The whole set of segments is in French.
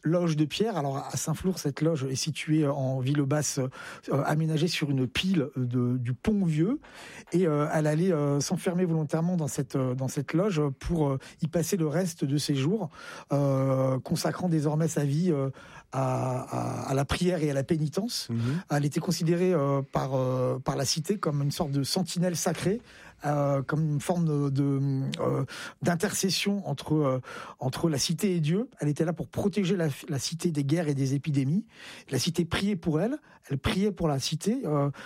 loge de pierre. Alors à Saint-Flour, cette loge est située en ville basse, aménagée sur une pile du pont vieux, et elle allait s'enfermer volontairement dans cette loge pour y passer le reste de ses jours, consacrant désormais sa vie à la prière et à la pénitence. Elle était considérée par la cité comme une sorte de sentinelle sacrée, comme une forme d'intercession entre la cité et Dieu. Elle était là pour protéger la cité des guerres et des épidémies. La cité priait pour elle priait pour la cité,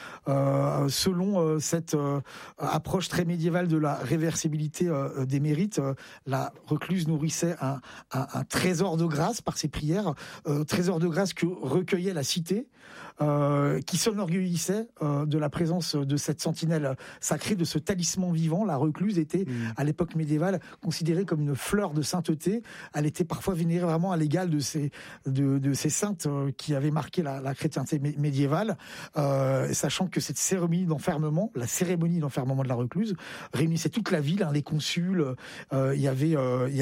selon cette approche très médiévale de la réversibilité des mérites. La recluse nourrissait un trésor de grâce par ses prières, trésor de grâce que recueillait la cité, qui s'enorgueillissait de la présence de cette sentinelle sacrée, de ce talisman vivant. La recluse était, à l'époque médiévale, considérée comme une fleur de sainteté. Elle était parfois vénérée vraiment à l'égal de ces saintes qui avaient marqué la chrétienté médiévale, sachant que cette cérémonie d'enfermement, la cérémonie d'enfermement de la recluse, réunissait toute la ville, les consuls. Il y avait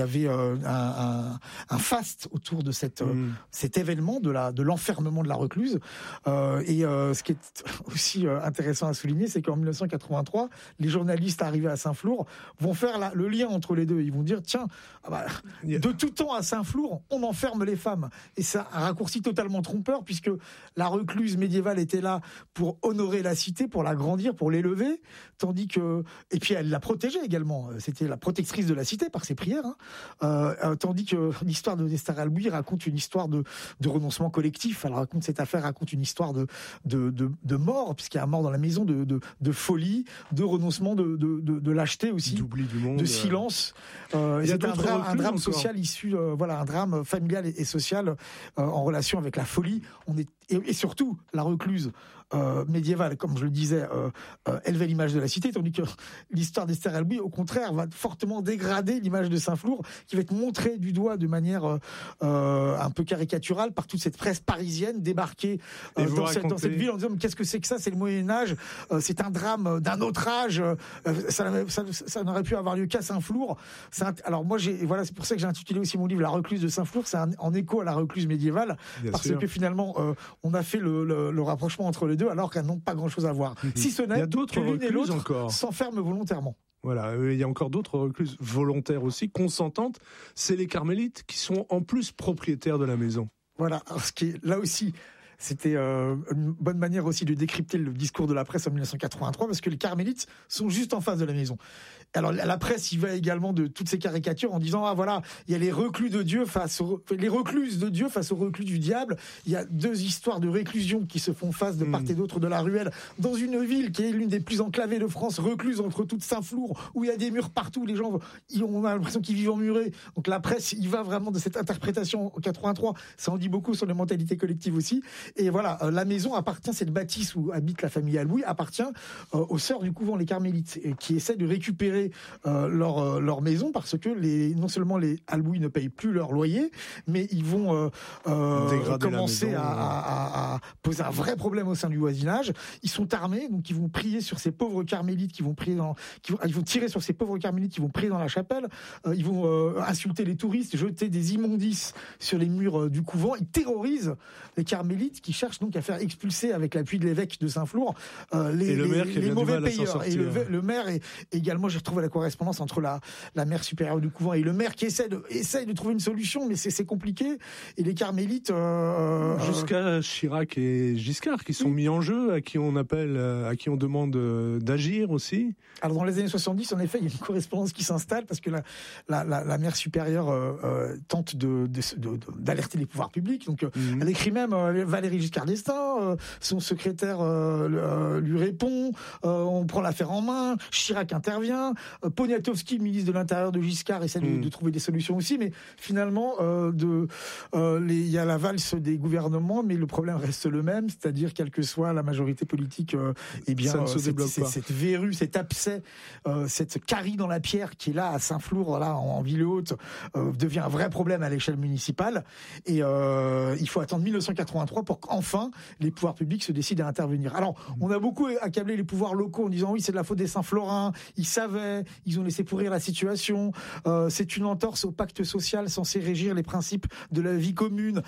un faste autour de cet événement de l'enfermement de la recluse. Et ce qui est aussi intéressant à souligner, c'est qu'en 1983, les journalistes arrivés à Saint-Flour vont faire le lien entre les deux. Ils vont dire, tiens, de tout temps à Saint-Flour, on enferme les femmes. Et c'est un raccourci totalement trompeur, puisque la recluse médiévale était là pour honorer la cité, pour la grandir, pour l'élever, tandis que... Et puis elle la protégeait également. C'était la protectrice de la cité par ses prières. Tandis que l'histoire de Esther Albuy raconte une histoire de renoncement collectif. Elle raconte cette affaire, raconte une histoire de mort, puisqu'il y a un mort dans la maison, de folie, de renoncement, de lâcheté aussi, d'oubli du monde, de silence. C'est un drame social issu, un drame familial et social en relation avec la folie. Et surtout la recluse médiévale, comme je le disais, élevait l'image de la cité, tandis que l'histoire d'Esther Albuy, au contraire, va fortement dégrader l'image de Saint-Flour, qui va être montrée du doigt de manière un peu caricaturale par toute cette presse parisienne débarquée dans cette ville en disant mais qu'est-ce que c'est que ça, c'est le Moyen-Âge, c'est un drame d'un autre âge, ça n'aurait pu avoir lieu qu'à Saint-Flour. Alors moi, c'est pour ça que j'ai intitulé aussi mon livre La recluse de Saint-Flour. C'est en écho à la recluse médiévale, parce que finalement on a fait le rapprochement entre les deux, alors qu'elles n'ont pas grand-chose à voir. Si ce n'est que l'une et l'autre s'enferment volontairement. Voilà, il y a encore d'autres recluses volontaires aussi, consentantes. C'est les carmélites qui sont en plus propriétaires de la maison. Voilà, alors ce qui est là aussi... C'était une bonne manière aussi de décrypter le discours de la presse en 1983, parce que les carmélites sont juste en face de la maison. Alors la presse y va également de toutes ces caricatures en disant il y a les recluses de Dieu face aux reclus du diable. Il y a deux histoires de réclusion qui se font face de part et d'autre de la ruelle dans une ville qui est l'une des plus enclavées de France, recluse entre toute Saint-Flour, où il y a des murs partout, les gens on a l'impression qu'ils vivent emmurés. Donc la presse y va vraiment de cette interprétation en 83. Ça en dit beaucoup sur les mentalités collectives aussi. Et voilà, la maison appartient, cette bâtisse où habite la famille Albuy, appartient aux sœurs du couvent, les carmélites, qui essaient de récupérer leur maison, parce que non seulement les Albuy ne payent plus leur loyer, mais ils vont commencer à poser un vrai problème au sein du voisinage. Ils sont armés, donc ils vont prier sur ces pauvres carmélites ils vont tirer sur ces pauvres carmélites qui vont prier dans la chapelle. Ils vont insulter les touristes, jeter des immondices sur les murs du couvent. Ils terrorisent les carmélites qui cherchent donc à faire expulser, avec l'appui de l'évêque de Saint-Flour, les mauvais payeurs. Et le maire est également, j'ai retrouvé la correspondance entre la mère supérieure du couvent et le maire qui essaye de trouver une solution, mais c'est compliqué. Et les carmélites... Jusqu'à Chirac et Giscard qui sont mis en jeu, à qui on demande d'agir aussi. Alors dans les années 70, en effet, il y a une correspondance qui s'installe, parce que la mère supérieure tente d'alerter les pouvoirs publics. Donc elle écrit même Valéry Giscard d'Estaing, son secrétaire lui répond, on prend l'affaire en main, Chirac intervient, Poniatowski, ministre de l'Intérieur de Giscard, essaie de trouver des solutions aussi, mais finalement il y a la valse des gouvernements, mais le problème reste le même, c'est-à-dire quelle que soit la majorité politique, cette verrue, cet abcès, cette carie dans la pierre qui est là à Saint-Flour, là en ville haute, devient un vrai problème à l'échelle municipale, et il faut attendre 1983 pour qu'enfin les pouvoirs publics se décident à intervenir. Alors on a beaucoup accablé les pouvoirs locaux en disant oui, c'est de la faute des Saint-Florins, ils savaient, ils ont laissé pourrir la situation, c'est une entorse au pacte social censé régir les principes de la vie commune.